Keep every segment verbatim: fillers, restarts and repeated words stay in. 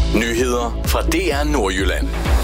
Nyheder fra D R Nordjylland.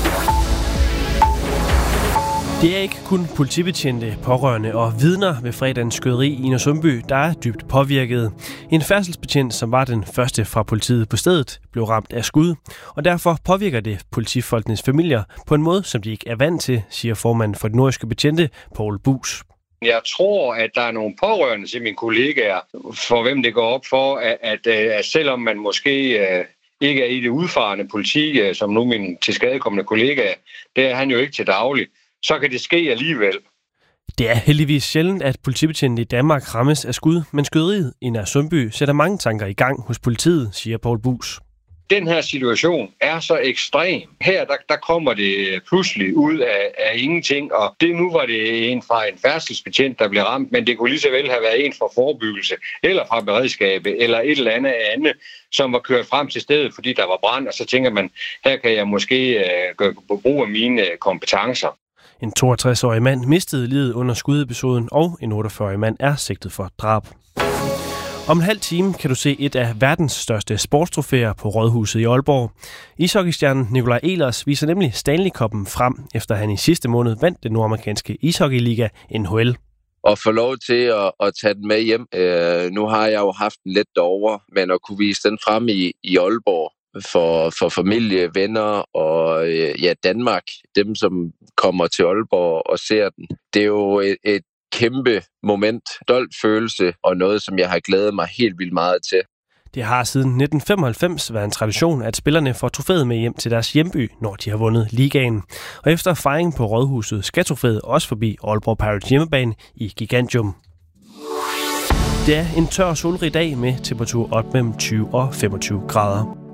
Det er ikke kun politibetjente, pårørende og vidner ved fredagens skyderi i Nørresundby, der er dybt påvirket. En færdselsbetjent, som var den første fra politiet på stedet, blev ramt af skud, og derfor påvirker det politifolkenes familier på en måde, som de ikke er vant til, siger formanden for de nordiske betjente, Poul Buus. Jeg tror, at der er nogle pårørende til mine kollegaer, for hvem det går op for, at, at, at selvom man måske ikke er i det udfarende politi, som nu mine tilskadekommende kollegaer, det er han jo ikke til daglig, så kan det ske alligevel. Det er heldigvis sjældent, at politibetjente i Danmark rammes af skud, men skyderiet i Nørresundby sætter mange tanker i gang hos politiet, siger Poul Buus. Den her situation er så ekstrem. Her der, der kommer det pludselig ud af, af ingenting, og det nu var det en fra en færdselsbetjent, der blev ramt, men det kunne lige så vel have været en fra forebyggelse, eller fra beredskabet, eller et eller andet andet, som var kørt frem til stedet, fordi der var brand, og så tænker man, her kan jeg måske uh, gøre brug af mine uh, kompetencer. En toogtres-årig mand mistede livet under skudepisoden, og en otteogfyrre-årig mand er sigtet for drab. Om en halv time kan du se et af verdens største sportstrofæer på Rådhuset i Aalborg. Ishockeystjernen Nikolaj Ehlers viser nemlig Stanley Cup'en frem, efter han i sidste måned vandt den nordamerikanske ishockeyliga N H L. Og få lov til at, at tage den med hjem. Øh, nu har jeg jo haft den lidt derovre, men at kunne vise den frem i, i Aalborg for, for familie, venner og øh, ja, Danmark, dem som kommer til Aalborg og ser den. Det er jo et, et kæmpe moment, stolt følelse og noget, som jeg har glædet mig helt vildt meget til. Det har siden nitten femoghalvfems været en tradition, at spillerne får trofæet med hjem til deres hjemby, når de har vundet ligaen. Og efter fejringen på Rådhuset skal trofæet også forbi Aalborg Pirates hjemmebane i Gigantium. Det er en tør solrig dag med temperatur op mellem tyve og femogtyve grader.